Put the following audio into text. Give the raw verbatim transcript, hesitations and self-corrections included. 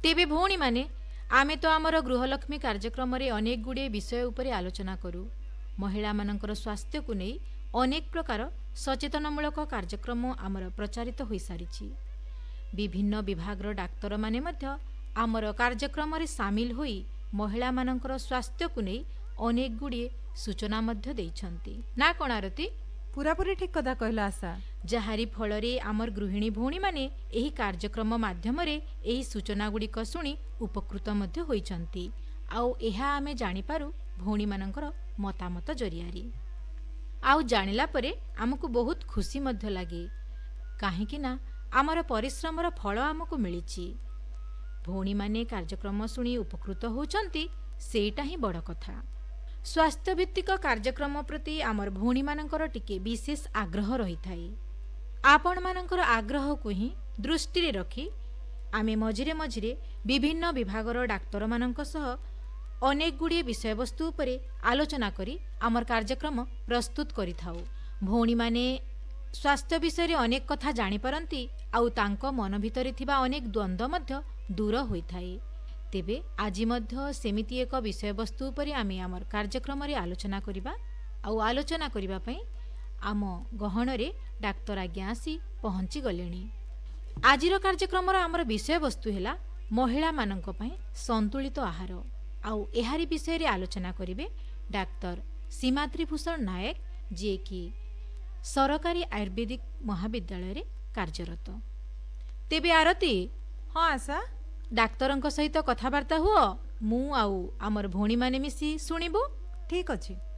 तेबे भौणी माने आमे तो आमर गृहलक्ष्मी कार्यक्रम रे अनेक गुड़े विषय उपरे आलोचना करू। महिला मानकर स्वास्थ्य को नहीं अनेक प्रकार सचेतनमूलक कार्यक्रम आमर प्रचारित हो सारी। विभिन्न विभाग डाक्तर माने मध्य आमर कार्यक्रम रे सामिल होई महिला मानकर स्वास्थ्य को नहीं अनेक गुड़िए सूचना मध्य देइछंती ना कोन आरती? पूरापूरी ठीक कथा कहला आशा। जहारी फलरे आमर गृहिणी भौणी माने एही कार्यक्रम माध्यम रे एही सूचना गुड़िक सुनी उपकृत मध्य होइछंती। आउ एहा आमे जानि पारू भौणी मानकर मतामत जरियारी। आउ जानिला परे आमको बहुत खुशी मध्य लागे, काहेकि ना आमर परिश्रमर फल आमको मिलिछि। भौणी माने कार्यक्रम सुनी उपकृत होउछंती, सेटा ही बड़ कथा। स्वास्थ्य भित्तिक कार्यक्रम प्रति आमर भौणी मानकर टिके विशेष आग्रह रही थाए। आपण मानकर आग्रह को ही दृष्टि रे रखी आमे मझिरे मझिरे विभिन्न विभागर डाक्तर मानक सह अनेक गुड़िए विषय वस्तु उपरे आलोचना करी आमर कार्यक्रम प्रस्तुत करि थाउ। भौणी माने स्वास्थ्य विषय रे अनेक कथा जानि परंती, आउ तांको मन भितरे थिबा अनेक द्वंद्व मध्य दूर होई थाए। तेबे आज मध्य सेमिति एक विषय वस्तु उपरे आमे आमर कार्यक्रम रे आलोचना करिबा। आउ आलोचना करिबा पई आम गहन रे डाक्तर आज्ञा आसी पहुंची गलेनी। आजिर कार्यक्रम रो आमर विषय वस्तु हैला महिला मानक पई संतुलित आहार। आउ एहारी विषय रे आलोचना करिवे डाक्तर सीमाद्री भूषण नायक, जे कि सरकारी आयुर्वेदिक महाविद्यालय रे कार्यरत। तेबे आरती, हाँ आशा, डाक्तरंक सहित कथबार्ता हुओ, मु आउ आमर भौणी माने मिसी सुनिबो। ठीक अछि।